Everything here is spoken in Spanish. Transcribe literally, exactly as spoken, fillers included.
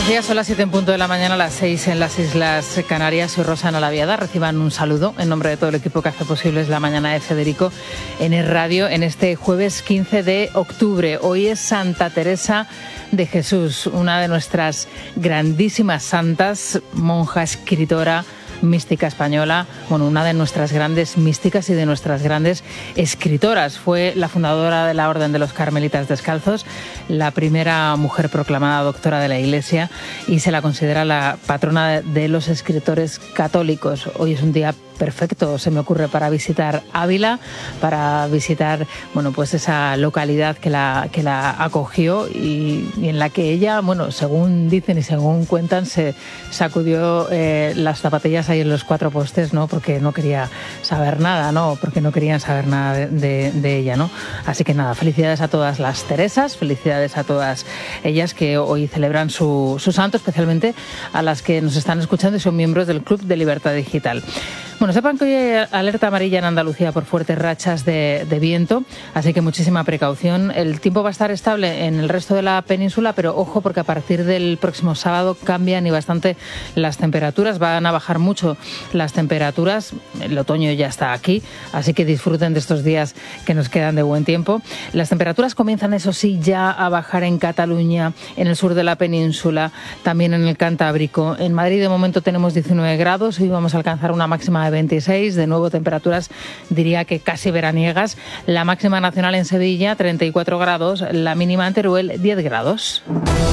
Buenos días, son las siete en punto de la mañana, las seis en las Islas Canarias. Soy Rosana Laviada. Reciban un saludo en nombre de todo el equipo que hace posible la mañana de Federico en el radio en este jueves quince de octubre. Hoy es Santa Teresa de Jesús, una de nuestras grandísimas santas, monja, escritora, mística española, bueno, una de nuestras grandes místicas y de nuestras grandes escritoras. Fue la fundadora de la Orden de los Carmelitas Descalzos, la primera mujer proclamada doctora de la Iglesia y se la considera la patrona de los escritores católicos. Hoy es un día perfecto, se me ocurre, para visitar Ávila, para visitar, bueno, pues esa localidad que la, que la acogió y, y en la que ella, bueno, según dicen y según cuentan, se sacudió eh, las zapatillas ahí en los cuatro postes, ¿no? Porque no quería saber nada, ¿no? Porque no querían saber nada de, de, de ella, ¿no? Así que nada, felicidades a todas las Teresas, felicidades a todas ellas que hoy celebran su, su santo, especialmente a las que nos están escuchando y son miembros del Club de Libertad Digital. Bueno, sepan que hoy hay alerta amarilla en Andalucía por fuertes rachas de, de viento, así que muchísima precaución. El tiempo va a estar estable en el resto de la península, pero ojo, porque a partir del próximo sábado cambian y bastante las temperaturas, van a bajar mucho las temperaturas. El otoño ya está aquí, así que disfruten de estos días que nos quedan de buen tiempo. Las temperaturas comienzan, eso sí, ya a bajar en Cataluña, en el sur de la península, también en el Cantábrico. En Madrid de momento tenemos diecinueve grados, hoy vamos a alcanzar una máxima de veintiséis, de nuevo temperaturas diría que casi veraniegas. La máxima nacional en Sevilla, treinta y cuatro grados, la mínima en Teruel, diez grados.